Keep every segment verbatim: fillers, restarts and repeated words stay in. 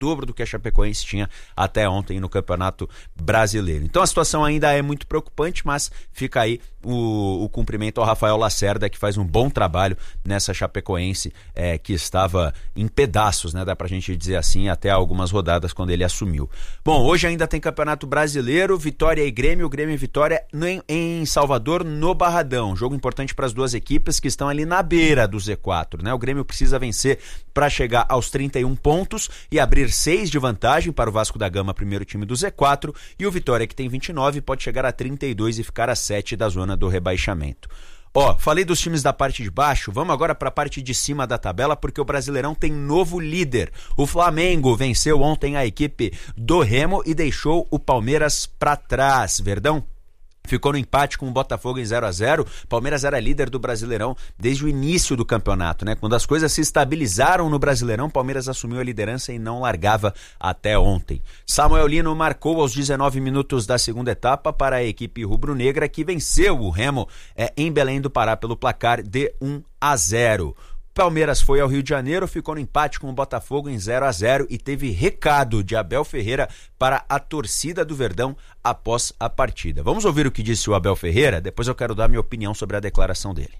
dobro do que a Chapecoense tinha até ontem no Campeonato Brasileiro. Então a situação ainda é muito preocupante, mas fica aí o, o cumprimento ao Rafael Lacerda, que faz um bom trabalho nessa Chapecoense, é, que estava em pedaços, né? Dá pra gente dizer assim, até algumas rodadas quando ele assumiu. Bom, hoje ainda tem Campeonato Brasileiro, Vitória e Grêmio, Grêmio e Vitória em, em Salvador, no Barradão. Jogo importante para as duas equipes que estão ali na beira do Z quatro, né? O Grêmio precisa vencer para chegar aos trinta e um pontos e abrir seis de vantagem para o Vasco da Gama, primeiro time do Z quatro, e o Vitória, que tem vinte e nove, pode chegar a trinta e dois e ficar a sete da zona do rebaixamento. Ó, falei dos times da parte de baixo, vamos agora para a parte de cima da tabela, porque o Brasileirão tem novo líder. O Flamengo venceu ontem a equipe do Remo e deixou o Palmeiras para trás. Verdão ficou no empate com o Botafogo em zero a zero. Palmeiras era líder do Brasileirão desde o início do campeonato, né? Quando as coisas se estabilizaram no Brasileirão, Palmeiras assumiu a liderança e não largava até ontem. Samuel Lino marcou aos dezenove minutos da segunda etapa para a equipe rubro-negra, que venceu o Remo é, em Belém do Pará pelo placar de um a zero. Palmeiras foi ao Rio de Janeiro, ficou no empate com o Botafogo em zero a zero e teve recado de Abel Ferreira para a torcida do Verdão após a partida. Vamos ouvir o que disse o Abel Ferreira, depois eu quero dar minha opinião sobre a declaração dele.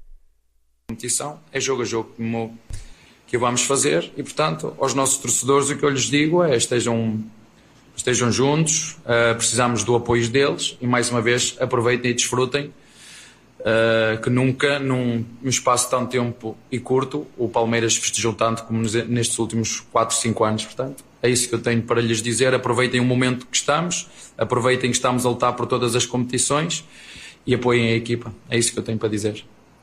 Competição é jogo a jogo como que vamos fazer e, portanto, aos nossos torcedores o que eu lhes digo é estejam, estejam juntos, uh, precisamos do apoio deles e, mais uma vez, aproveitem e desfrutem. Uh, que nunca, num, num espaço tão tempo e curto, o Palmeiras festejou tanto como nos, nestes últimos quatro, cinco anos. Portanto, é isso que eu tenho para lhes dizer. Aproveitem o momento que estamos, aproveitem que estamos a lutar por todas as competições e apoiem a equipa. É isso que eu tenho para dizer.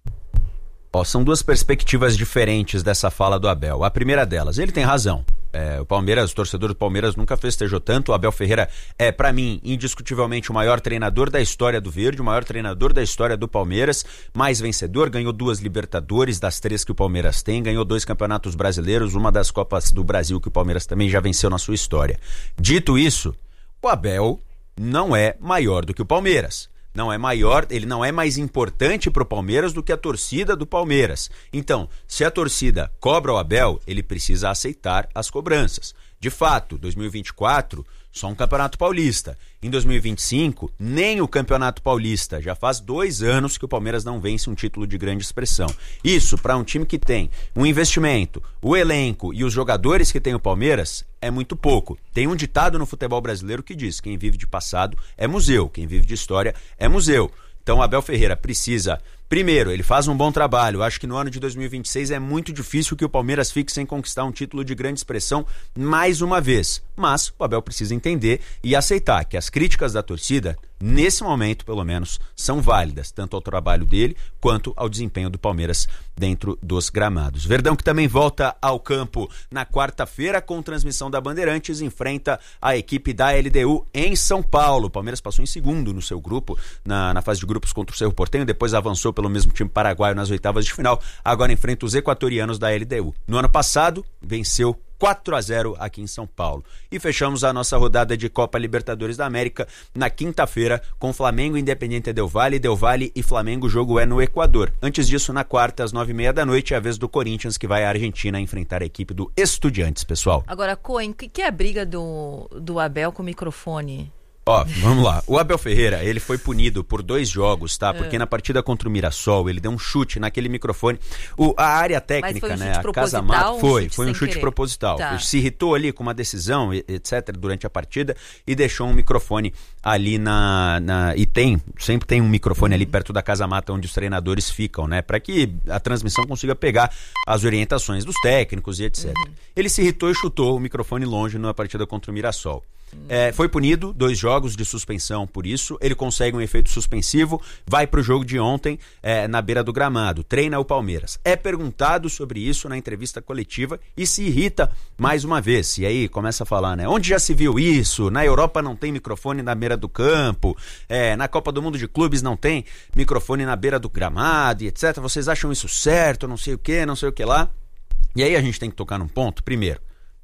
Ó, são duas perspectivas diferentes dessa fala do Abel. A primeira delas, ele tem razão. É, o Palmeiras, o torcedor do Palmeiras nunca festejou tanto. O Abel Ferreira é, para mim, indiscutivelmente o maior treinador da história do Verde, o maior treinador da história do Palmeiras, mais vencedor, ganhou duas Libertadores das três que o Palmeiras tem, ganhou dois Campeonatos Brasileiros, uma das Copas do Brasil que o Palmeiras também já venceu na sua história. Dito isso, o Abel não é maior do que o Palmeiras. Não é maior, ele não é mais importante para o Palmeiras do que a torcida do Palmeiras. Então, se a torcida cobra o Abel, ele precisa aceitar as cobranças. De fato, dois mil e vinte e quatro, só um Campeonato Paulista. Em dois mil e vinte e cinco, nem o Campeonato Paulista. Já faz dois anos que o Palmeiras não vence um título de grande expressão. Isso, para um time que tem um investimento, o elenco e os jogadores que tem o Palmeiras, é muito pouco. Tem um ditado no futebol brasileiro que diz: quem vive de passado é museu, quem vive de história é museu. Então o Abel Ferreira precisa, primeiro, ele faz um bom trabalho. Eu acho que no ano de dois mil e vinte e seis é muito difícil que o Palmeiras fique sem conquistar um título de grande expressão mais uma vez. Mas o Abel precisa entender e aceitar que as críticas da torcida, nesse momento pelo menos, são válidas, tanto ao trabalho dele quanto ao desempenho do Palmeiras dentro dos gramados. Verdão, que também volta ao campo na quarta-feira com transmissão da Bandeirantes, enfrenta a equipe da L D U em São Paulo. O Palmeiras passou em segundo no seu grupo, na, na fase de grupos contra o Cerro Porteño, depois avançou pelo mesmo time paraguaio nas oitavas de final, agora enfrenta os equatorianos da L D U. No ano passado, venceu quatro a zero aqui em São Paulo. E fechamos a nossa rodada de Copa Libertadores da América na quinta-feira com Flamengo, Independiente Del Valle, Del Valle e Flamengo. O jogo é no Equador. Antes disso, na quarta, às nove e meia da noite, é a vez do Corinthians, que vai à Argentina enfrentar a equipe do Estudiantes, pessoal. Agora, Cohen, o que, que é a briga do, do Abel com o microfone? Ó, vamos lá. O Abel Ferreira, ele foi punido por dois jogos, tá? Porque é. na partida contra o Mirassol, ele deu um chute naquele microfone. O, a área técnica, um né? A Casa Mato, foi, um foi um chute querer. proposital. Tá. Ele se irritou ali com uma decisão, etcétera, durante a partida e deixou um microfone ali na... na e tem, sempre tem um microfone uhum. ali perto da Casa Mata, onde os treinadores ficam, né? Para que a transmissão consiga pegar as orientações dos técnicos e etcétera. Uhum. Ele se irritou e chutou o microfone longe na partida contra o Mirassol. É, foi punido, dois jogos de suspensão por isso. Ele consegue um efeito suspensivo, vai pro jogo de ontem é, na beira do gramado, treina o Palmeiras. É perguntado sobre isso na entrevista coletiva e se irrita mais uma vez. E aí começa a falar, né? Onde já se viu isso? Na Europa não tem microfone na beira do campo, é, na Copa do Mundo de Clubes não tem microfone na beira do gramado e etcétera. Vocês acham isso certo? Não sei o que, não sei o que lá. E aí a gente tem que tocar num ponto, primeiro.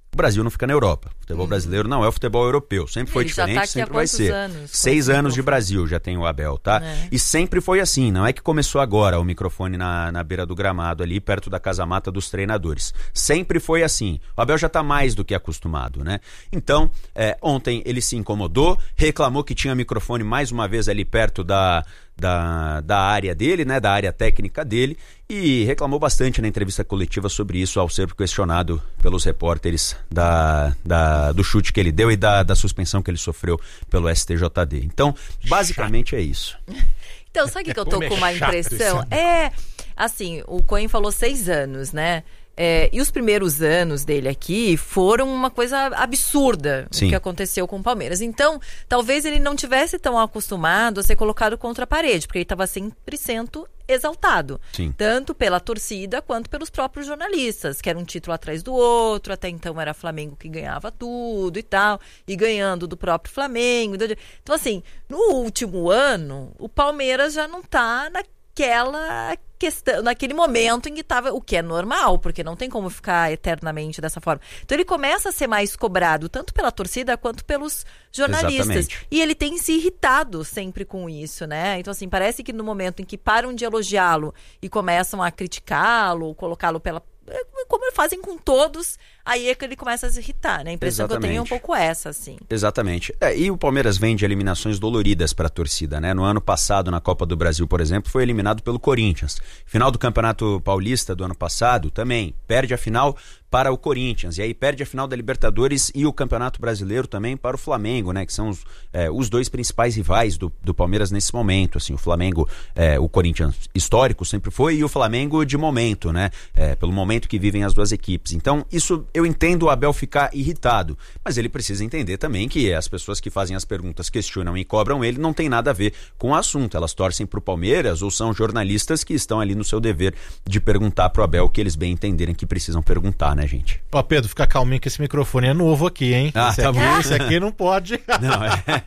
O Brasil não fica na Europa. O futebol uhum. brasileiro não é o futebol europeu. Sempre foi Ele diferente, já tá sempre aqui há vai ser. Anos, Seis anos de Brasil já tem o Abel, tá? É. E sempre foi assim. Não é que começou agora o microfone na, na beira do gramado ali, perto da casa-mata dos treinadores. Sempre foi assim. O Abel já tá mais do que acostumado, né? Então, é, ontem ele se incomodou, reclamou que tinha microfone mais uma vez ali perto da... Da, da área dele, né, da área técnica dele, e reclamou bastante na entrevista coletiva sobre isso ao ser questionado pelos repórteres da, da, do chute que ele deu e da, da suspensão que ele sofreu pelo S T J D. Então, basicamente é isso. Então, sabe o que eu tô com uma impressão? É, assim, o Cohen falou seis anos, né? É, e os primeiros anos dele aqui foram uma coisa absurda, Sim. o que aconteceu com o Palmeiras. Então, talvez ele não tivesse tão acostumado a ser colocado contra a parede, porque ele estava cem por cento exaltado. Sim. Tanto pela torcida quanto pelos próprios jornalistas, que era um título atrás do outro, até então era Flamengo que ganhava tudo e tal, e ganhando do próprio Flamengo. Então, assim, no último ano, o Palmeiras já não está naquela... questão, naquele momento em que estava, o que é normal, porque não tem como ficar eternamente dessa forma. Então ele começa a ser mais cobrado, tanto pela torcida quanto pelos jornalistas. Exatamente. E ele tem se irritado sempre com isso, né? Então, assim, parece que no momento em que param de elogiá-lo e começam a criticá-lo, colocá-lo pela... como fazem com todos, aí é que ele começa a se irritar, né? A impressão Exatamente. que eu tenho é um pouco essa, assim. Exatamente. É, e o Palmeiras vem de eliminações doloridas para a torcida, né? No ano passado, na Copa do Brasil, por exemplo, foi eliminado pelo Corinthians. Final do Campeonato Paulista do ano passado, também perde a final para o Corinthians, e aí perde a final da Libertadores e o Campeonato Brasileiro também para o Flamengo, né? Que são os, é, os dois principais rivais do, do Palmeiras nesse momento, assim, o Flamengo, é, o Corinthians histórico sempre foi, e o Flamengo de momento, né? É, pelo momento que vivem as duas equipes. Então, isso eu entendo o Abel ficar irritado, mas ele precisa entender também que as pessoas que fazem as perguntas, questionam e cobram ele, não tem nada a ver com o assunto. Elas torcem pro Palmeiras ou são jornalistas que estão ali no seu dever de perguntar pro Abel o que eles bem entenderem que precisam perguntar, né, gente? Ó, Pedro, fica calminho que esse microfone é novo aqui, hein? Ah, esse, tá aqui, bom. esse aqui não pode. Não, é...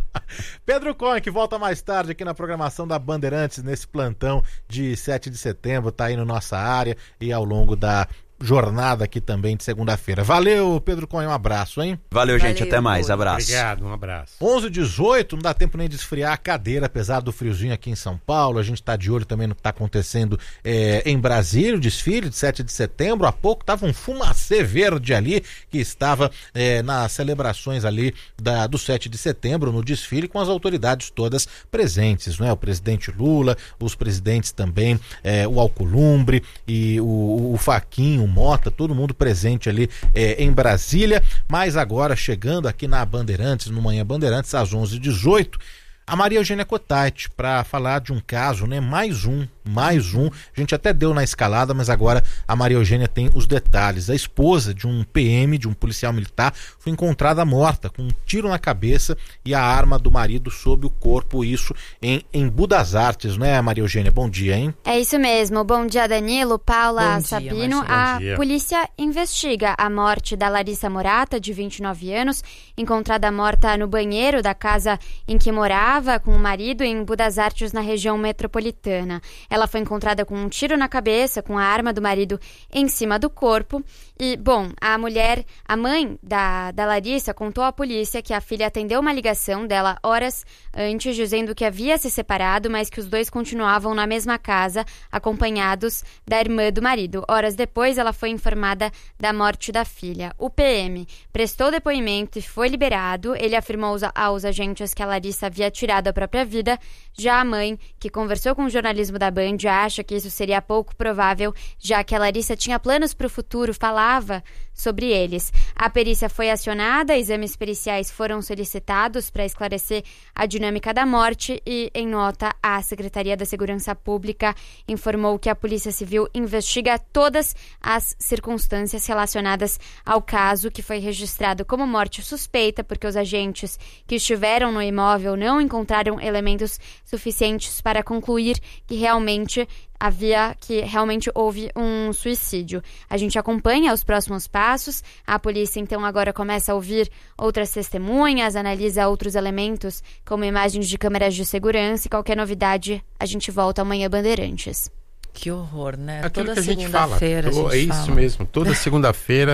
Pedro Cohen, que volta mais tarde aqui na programação da Bandeirantes, nesse plantão de sete de setembro, tá aí na nossa área e ao longo da jornada aqui também de segunda-feira. Valeu, Pedro Cohen, um abraço, hein? Valeu, gente, Valeu, até mais, abraço. Obrigado, um abraço. onze e dezoito, não dá tempo nem de esfriar a cadeira, apesar do friozinho aqui em São Paulo. A gente tá de olho também no que tá acontecendo é, em Brasília, o desfile de sete de setembro. Há pouco tava um fumacê verde ali, que estava é, nas celebrações ali da, do sete de setembro, no desfile, com as autoridades todas presentes, né? O presidente Lula, os presidentes também, é, o Alcolumbre e o, o Fachin, o Mota, todo mundo presente ali é, em Brasília, mas agora chegando aqui na Bandeirantes, no Manhã Bandeirantes, às onze e dezoito, a Maria Eugênia Cotati, para falar de um caso, né? Mais um, mais um. A gente até deu na escalada, mas agora a Maria Eugênia tem os detalhes. A esposa de um P M, de um policial militar, foi encontrada morta, com um tiro na cabeça e a arma do marido sob o corpo, isso em, em Budas Artes, né, Maria Eugênia? Bom dia, hein? É isso mesmo. Bom dia, Danilo, Paula, Bom dia, Sabino. Marcia. A Bom dia. polícia investiga a morte da Larissa Morata, de vinte e nove anos, encontrada morta no banheiro da casa em que morava com o marido em Budas Artes, na região metropolitana. Ela foi encontrada com um tiro na cabeça, com a arma do marido em cima do corpo. E, bom, a mulher, a mãe da, da Larissa, contou à polícia que a filha atendeu uma ligação dela horas antes, dizendo que havia se separado, mas que os dois continuavam na mesma casa, acompanhados da irmã do marido. Horas depois, ela foi informada da morte da filha. O P M prestou depoimento e foi liberado. Ele afirmou aos, aos agentes que a Larissa havia tirado a própria vida. Já a mãe, que conversou com o jornalismo da Band, acha que isso seria pouco provável, já que a Larissa tinha planos para o futuro, falava sobre eles. A perícia foi acionada, exames periciais foram solicitados para esclarecer a dinâmica da morte e, em nota, a Secretaria da Segurança Pública informou que a Polícia Civil investiga todas as circunstâncias relacionadas ao caso, que foi registrado como morte suspeita, porque os agentes que estiveram no imóvel não encontraram elementos suficientes para concluir que realmente havia, que realmente houve um suicídio. A gente acompanha os próximos passos. A polícia, então, agora começa a ouvir outras testemunhas, analisa outros elementos, como imagens de câmeras de segurança, e qualquer novidade, a gente volta amanhã Bandeirantes. Que horror, né? Aquilo Toda que a gente fala. segunda-feira a gente É isso fala. mesmo. Toda segunda-feira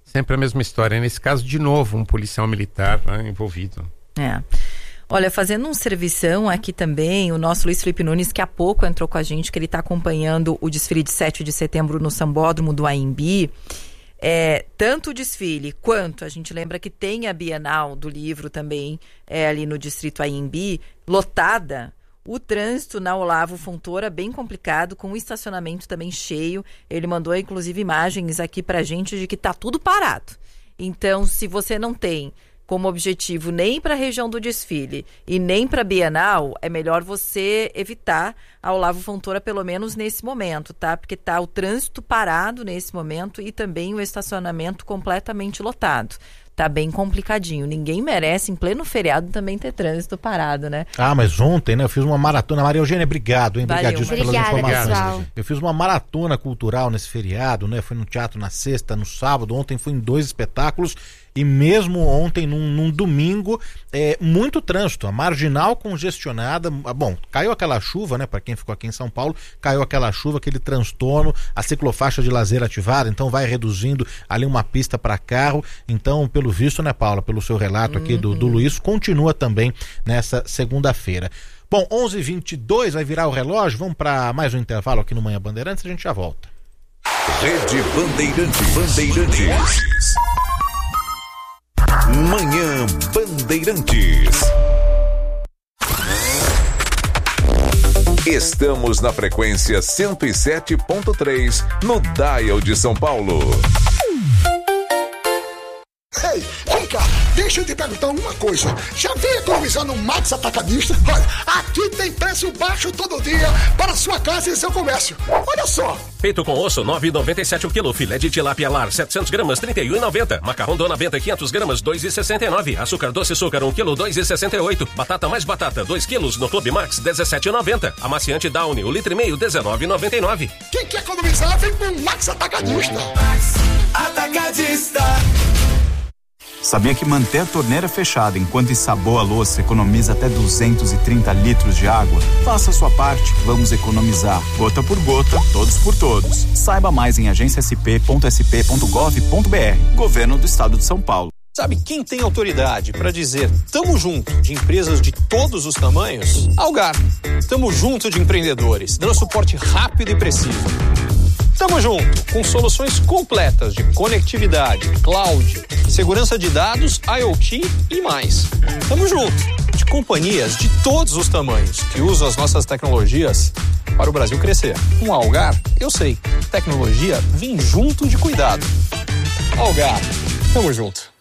Sempre a mesma história. Nesse caso, de novo, um policial militar, né, envolvido. É. Olha, fazendo um servição aqui também, o nosso Luiz Felipe Nunes, que há pouco entrou com a gente, que ele está acompanhando o desfile de sete de setembro no Sambódromo do Anhembi. É, tanto o desfile quanto, a gente lembra que tem a Bienal do Livro também, é, ali no Distrito Anhembi, lotada. O trânsito na Olavo Fontoura bem complicado, com o estacionamento também cheio. Ele mandou, inclusive, imagens aqui pra gente de que tá tudo parado. Então, se você não tem como objetivo nem para a região do desfile e nem para a Bienal, é melhor você evitar a Olavo Fontoura, pelo menos nesse momento, tá? Porque tá o trânsito parado nesse momento e também o estacionamento completamente lotado. Tá bem complicadinho. Ninguém merece, em pleno feriado, também ter trânsito parado, né? Ah, mas ontem, né, eu fiz uma maratona. Maria Eugênia, obrigado, hein? Obrigadíssimo pelas informações. Pessoal. Eu fiz uma maratona cultural nesse feriado, né? Fui no teatro na sexta, no sábado. Ontem fui em dois espetáculos. E mesmo ontem, num, num domingo, é, muito trânsito, a marginal congestionada. Bom, caiu aquela chuva, né? Para quem ficou aqui em São Paulo, caiu aquela chuva, aquele transtorno, a ciclofaixa de lazer ativada, então vai reduzindo ali uma pista para carro. Então, pelo visto, né, Paula, pelo seu relato aqui uhum. do, do Luiz, continua também nessa segunda-feira. Bom, onze e vinte e dois, vai virar o relógio, vamos para mais um intervalo aqui no Manhã Bandeirantes, a gente já volta. Rede Bandeirantes. Bandeirantes. Manhã Bandeirantes. Estamos na frequência cento e sete ponto três no Dial de São Paulo. Ei, vem cá, deixa eu te perguntar uma coisa. Já veio economizar no Max Atacadista? Olha, aqui tem preço baixo todo dia para sua casa e seu comércio. Olha só. Peito com osso, nove reais e noventa e sete centavos o quilo. Filé de tilápia lar, setecentos gramas, trinta e um reais e noventa centavos. Macarrão Dona Benta, quinhentas gramas, dois reais e sessenta e nove centavos. Açúcar doce açúcar, um quilo, dois reais e sessenta e oito centavos. Batata mais batata, dois quilos, no Clube Max, dezessete reais e noventa centavos. Amaciante Downy, um litro e meio, dezenove reais e noventa e nove centavos. Quem quer economizar, vem com o Max Atacadista. Max Atacadista. Sabia que manter a torneira fechada enquanto ensaboa a louça economiza até duzentos e trinta litros de água? Faça a sua parte, vamos economizar. Gota por gota, todos por todos. Saiba mais em agência s p ponto s p ponto gov ponto b r. Governo do Estado de São Paulo. Sabe quem tem autoridade para dizer tamo junto de empresas de todos os tamanhos? Algar. Tamo junto de empreendedores, dando suporte rápido e preciso. Tamo junto com soluções completas de conectividade, cloud, segurança de dados, IoT e mais. Tamo junto de companhias de todos os tamanhos que usam as nossas tecnologias para o Brasil crescer. Com a Algar, eu sei, tecnologia vem junto de cuidado. Algar, tamo junto.